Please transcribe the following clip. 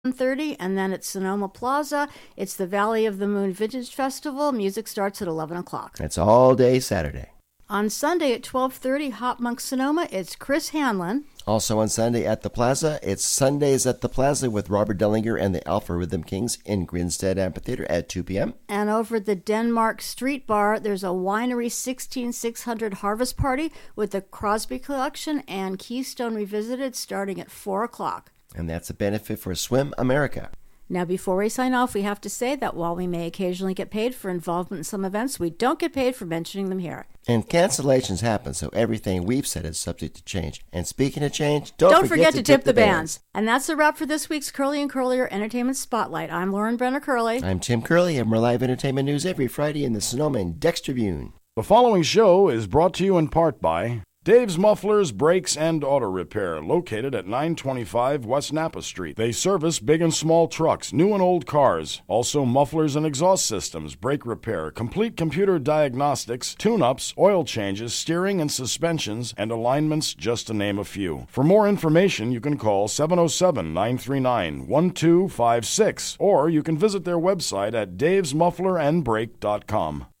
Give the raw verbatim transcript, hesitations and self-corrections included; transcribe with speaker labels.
Speaker 1: thirty, and then at Sonoma Plaza, it's the Valley of the Moon Vintage Festival. Music starts at eleven o'clock.
Speaker 2: That's all day Saturday.
Speaker 1: On Sunday at twelve thirty, Hop Monk Sonoma, it's Chris Hanlon.
Speaker 2: Also on Sunday at the Plaza, it's Sundays at the Plaza with Robert Dellinger and the Alpha Rhythm Kings in Grinstead Amphitheater at two p.m.
Speaker 1: And over at the Denmark Street Bar, there's a Winery sixteen six hundred Harvest Party with the Crosby Collection and Keystone Revisited starting at four o'clock.
Speaker 2: And that's a benefit for Swim America.
Speaker 1: Now, before we sign off, we have to say that while we may occasionally get paid for involvement in some events, we don't get paid for mentioning them here.
Speaker 2: And cancellations happen, so everything we've said is subject to change. And speaking of change, don't,
Speaker 1: don't
Speaker 2: forget,
Speaker 1: forget to, to tip, tip the bands. bands. And that's a wrap for this week's Curly and Curlier Entertainment Spotlight. I'm Lauren Brenner Curley.
Speaker 2: I'm Tim Curley, and we're live entertainment news every Friday in the Sonoma and Dex Tribune.
Speaker 3: The following show is brought to you in part by Dave's Mufflers, Brakes, and Auto Repair, located at nine twenty-five West Napa Street. They service big and small trucks, new and old cars. Also mufflers and exhaust systems, brake repair, complete computer diagnostics, tune-ups, oil changes, steering and suspensions, and alignments, just to name a few. For more information, you can call seven oh seven, nine three nine, one two five six, or you can visit their website at daves muffler and brake dot com.